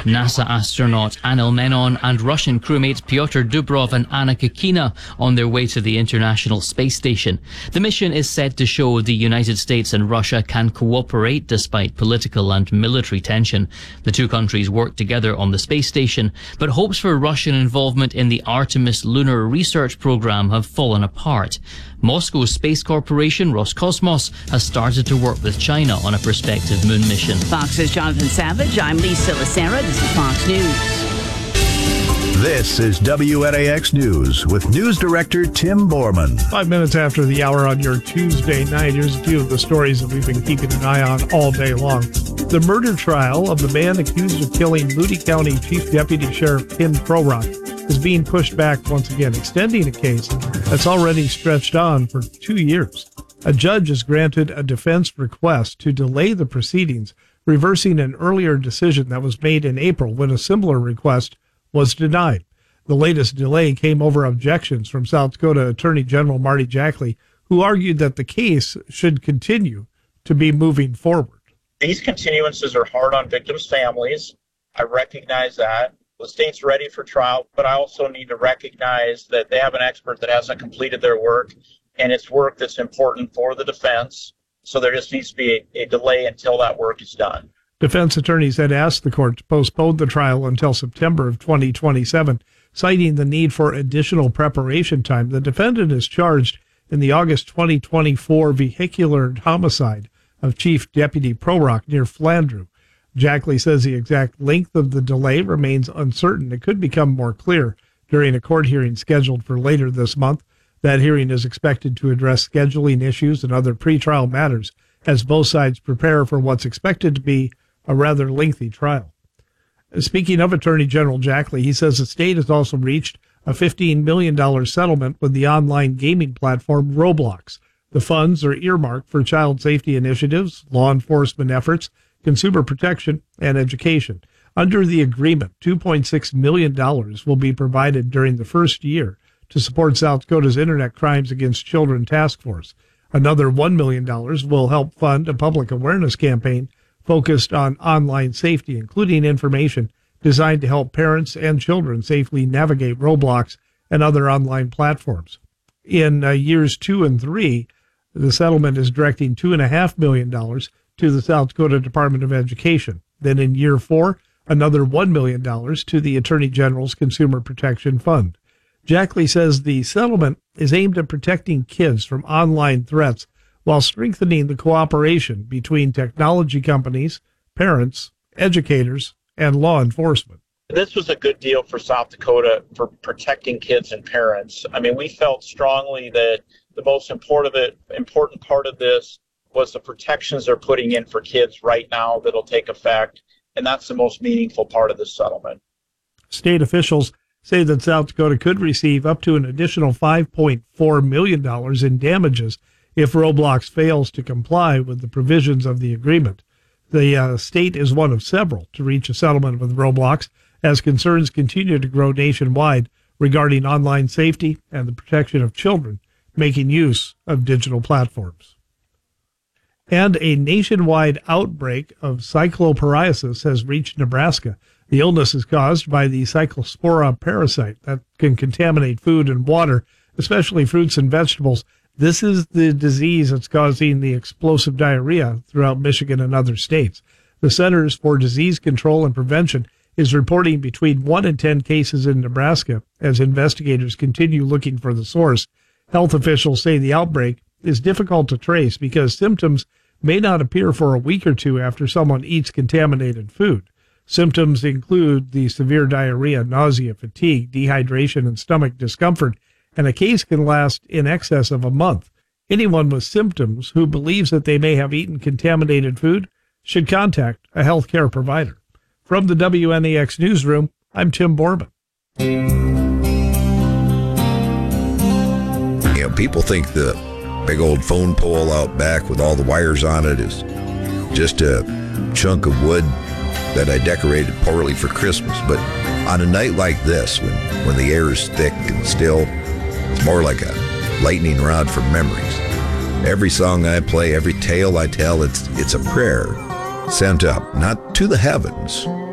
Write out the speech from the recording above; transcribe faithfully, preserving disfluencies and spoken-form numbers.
NASA astronaut Anil Menon and Russian crewmates Pyotr Dubrov and Anna Kikina on their way to the International Space Station. The mission is said to show the United States and Russia can cooperate despite political and military tension. The two countries work together on the space station, but hopes for Russian involvement in the Artemis lunar research program have fallen apart. Moscow's space corporation Roscosmos has started to work with China on a prospective moon mission. Fox's Jonathan Savage. I'm Lisa Lacera. This is Fox News. This is W N A X News with News Director Tim Borman. Five minutes after the hour on your Tuesday night, here's a few of the stories that we've been keeping an eye on all day long. The murder trial of the man accused of killing Moody County Chief Deputy Sheriff Ken Prorock is being pushed back once again, extending a case that's already stretched on for two years. A judge has granted a defense request to delay the proceedings, reversing an earlier decision that was made in April when a similar request was denied. The latest delay came over objections from South Dakota Attorney General Marty Jackley, who argued that the case should continue to be moving forward. These continuances are hard on victims' families. I recognize that. The state's ready for trial, but I also need to recognize that they have an expert that hasn't completed their work, and it's work that's important for the defense. So there just needs to be a, a delay until that work is done. Defense attorneys had asked the court to postpone the trial until September of twenty twenty-seven, citing the need for additional preparation time. The defendant is charged in the August twenty twenty-four vehicular homicide of Chief Deputy Prorock near Flandreau. Jackley says the exact length of the delay remains uncertain. It could become more clear during a court hearing scheduled for later this month. That hearing is expected to address scheduling issues and other pretrial matters as both sides prepare for what's expected to be a rather lengthy trial. Speaking of Attorney General Jackley, he says the state has also reached a fifteen million dollars settlement with the online gaming platform Roblox. The funds are earmarked for child safety initiatives, law enforcement efforts, consumer protection, and education. Under the agreement, two point six million dollars will be provided during the first year to support South Dakota's Internet Crimes Against Children Task Force. Another one million dollars will help fund a public awareness campaign focused on online safety, including information designed to help parents and children safely navigate Roblox and other online platforms. In uh, years two and three, the settlement is directing two point five million dollars to the South Dakota Department of Education. Then in year four, another one million dollars to the Attorney General's Consumer Protection Fund. Jackley says the settlement is aimed at protecting kids from online threats while strengthening the cooperation between technology companies, parents, educators, and law enforcement. This was a good deal for South Dakota for protecting kids and parents. I mean, we felt strongly that the most important, of it, important part of this was the protections they're putting in for kids right now that'll take effect, and that's the most meaningful part of this settlement. State officials say that South Dakota could receive up to an additional five point four million dollars in damages if Roblox fails to comply with the provisions of the agreement. The uh, state is one of several to reach a settlement with Roblox as concerns continue to grow nationwide regarding online safety and the protection of children making use of digital platforms. And a nationwide outbreak of cycloporiasis has reached Nebraska. The illness is caused by the Cyclospora parasite that can contaminate food and water, especially fruits and vegetables. This is the disease that's causing the explosive diarrhea throughout Michigan and other states. The Centers for Disease Control and Prevention is reporting between one and ten cases in Nebraska as investigators continue looking for the source. Health officials say the outbreak is difficult to trace because symptoms may not appear for a week or two after someone eats contaminated food. Symptoms include the severe diarrhea, nausea, fatigue, dehydration, and stomach discomfort, and a case can last in excess of a month. Anyone with symptoms who believes that they may have eaten contaminated food should contact a healthcare provider. From the W N A X newsroom, I'm Tim Borman. You know, people think the big old phone pole out back with all the wires on it is just a chunk of wood that I decorated poorly for Christmas. But on a night like this, when, when the air is thick and still, it's more like a lightning rod for memories. Every song I play, every tale I tell, it's it's a prayer sent up, not to the heavens,